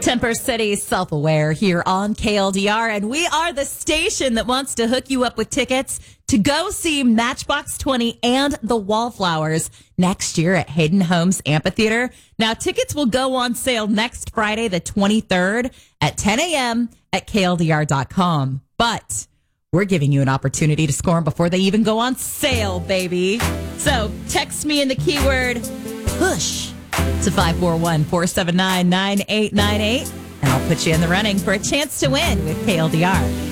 Temper City Self-Aware here on KLDR, and we are the station that wants to hook you up with tickets to go see Matchbox 20 and the Wallflowers next year at Hayden Homes Amphitheater. Now, tickets will go on sale next Friday, the 23rd at 10 a.m. at KLDR.com. But we're giving you an opportunity to score them before they even go on sale, baby. So text me in the keyword PUSH to 541-479-9898, and I'll put you in the running for a chance to win with KLDR.